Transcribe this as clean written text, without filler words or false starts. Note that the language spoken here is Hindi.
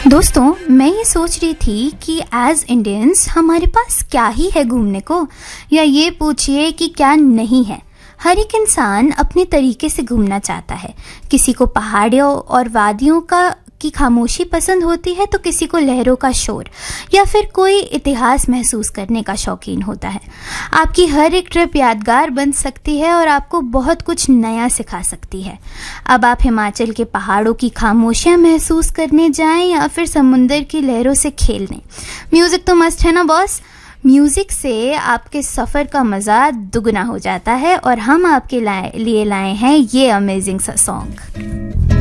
दोस्तों, मैं ये सोच रही थी कि एज इंडियंस हमारे पास क्या ही है घूमने को, या ये पूछिए कि क्या नहीं है। हर एक इंसान अपने तरीके से घूमना चाहता है। किसी को पहाड़ियों और वादियों की खामोशी पसंद होती है, तो किसी को लहरों का शोर या फिर कोई इतिहास महसूस करने का शौकीन होता है। आपकी हर एक ट्रिप यादगार बन सकती है और आपको बहुत कुछ नया सिखा सकती है। अब आप हिमाचल के पहाड़ों की खामोशियां महसूस करने जाएं या फिर समुंदर की लहरों से खेलने। म्यूजिक तो मस्त है ना बॉस। म्यूजिक से आपके सफर का मजा दुगना हो जाता है और हम आपके लिए लाए हैं ये अमेजिंग सा सॉन्ग।